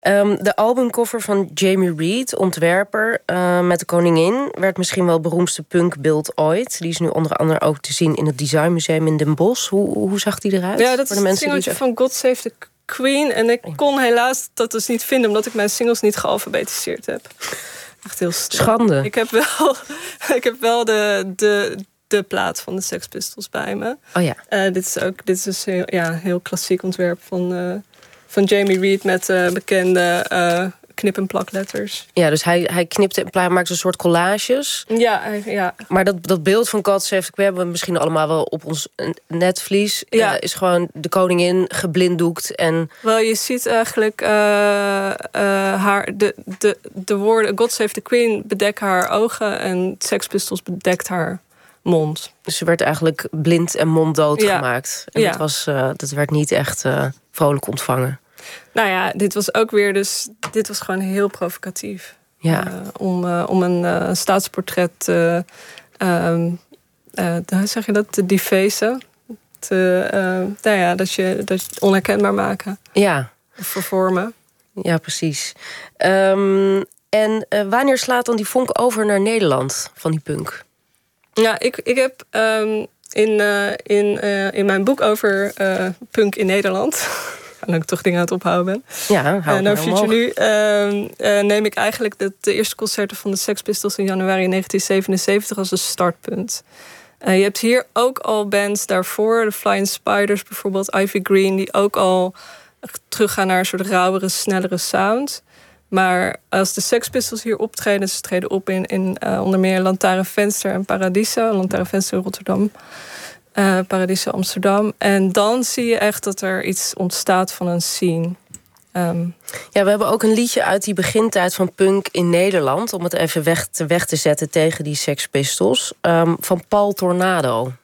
De albumcover van Jamie Reed, ontwerper, met de koningin, werd misschien wel het beroemdste punkbeeld ooit. Die is nu onder andere ook te zien in het Designmuseum in Den Bosch. Hoe zag die eruit? Ja, dat is het singeltje van God Save the Queen. En ik kon helaas dat dus niet vinden, omdat ik mijn singles niet gealfabetiseerd heb. Echt heel stom. Schande. Ik heb wel de plaat van de Sex Pistols bij me. Oh ja. Dit is heel klassiek ontwerp van Jamie Reed met bekende knip- en plakletters. Ja, dus hij knipt en maakt een soort collages. Ja. Maar dat beeld van God Save the Queen hebben we misschien allemaal wel op ons netvlies. Ja. Is gewoon de koningin geblinddoekt. Wel, je ziet eigenlijk de woorden God Save the Queen bedekken haar ogen en Sex Pistols bedekt haar mond. Dus ze werd eigenlijk blind en monddood gemaakt. En ja. dat werd niet echt vrolijk ontvangen. Nou ja, dit was ook weer dit was gewoon heel provocatief. Ja. Om een staatsportret hoe zeg je dat? Te defacen. Dat je onherkenbaar maken. Ja. Of vervormen. Ja, precies. En wanneer slaat dan die vonk over naar Nederland van die punk? Ja, ik heb in mijn boek over punk in Nederland... en dat ik toch dingen aan het ophouden ben. Ja, hou Future Nu neem ik eigenlijk de eerste concerten van de Sex Pistols in januari 1977 als een startpunt. Je hebt hier ook al bands daarvoor, de Flying Spiders bijvoorbeeld, Ivy Green, die ook al teruggaan naar een soort rauwere, snellere sound. Maar als de Sex Pistols hier optreden, ze treden op in onder meer Lantaarnvenster en Paradiso. Lantaarnvenster in Rotterdam, Paradiso Amsterdam. En dan zie je echt dat er iets ontstaat van een scene. Ja, we hebben ook een liedje uit die begintijd van punk in Nederland, om het even weg te zetten tegen die Sex Pistols, van Paul Tornado.